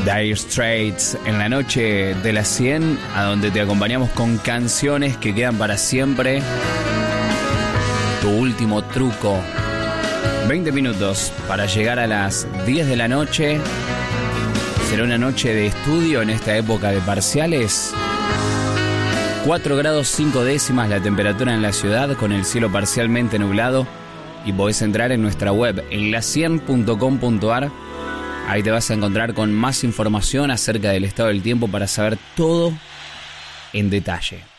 Dire Straits en la noche de las 100, a donde te acompañamos con canciones que quedan para siempre. Tu último truco. 20 minutos para llegar a las 10 de la noche. Será una noche de estudio en esta época de parciales. 4 grados 5 décimas la temperatura en la ciudad, con el cielo parcialmente nublado. Y podés entrar en nuestra web en la100.com.ar. Ahí te vas a encontrar con más información acerca del estado del tiempo para saber todo en detalle.